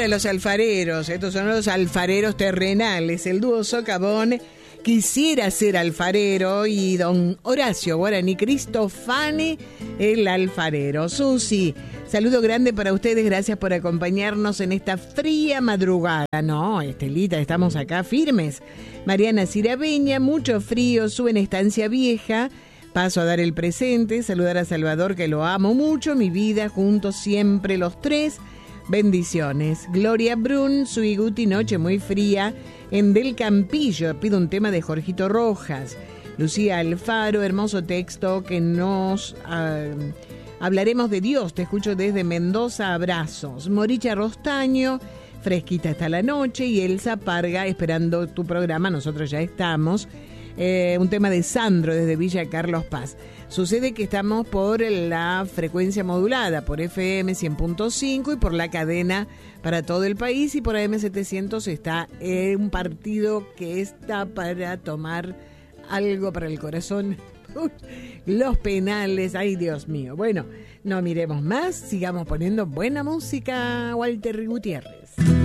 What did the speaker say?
para los alfareros. Estos son los alfareros terrenales. El dúo Socavón quisiera ser alfarero y don Horacio Guaraní Cristofani, el alfarero. Susi, saludo grande para ustedes. Gracias por acompañarnos en esta fría madrugada. No, Estelita, estamos acá firmes. Mariana Cirabeña, mucho frío, sube en Estancia Vieja. Paso a dar el presente, saludar a Salvador, que lo amo mucho, mi vida, juntos siempre los tres. Bendiciones. Gloria Brun, Suiguti, noche muy fría en Del Campillo. Pido un tema de Jorgito Rojas. Lucía Alfaro, hermoso texto que nos... hablaremos de Dios, te escucho desde Mendoza, abrazos. Moricha Rostaño, fresquita hasta la noche. Y Elsa Parga, esperando tu programa, nosotros ya estamos. Un tema de Sandro desde Villa Carlos Paz. Sucede que estamos por la frecuencia modulada, por FM 100.5 y por la cadena para todo el país, y por AM 700 está un partido que está para tomar algo para el corazón. Los penales, ay Dios mío. Bueno, no miremos más, sigamos poniendo buena música, Walter Gutiérrez.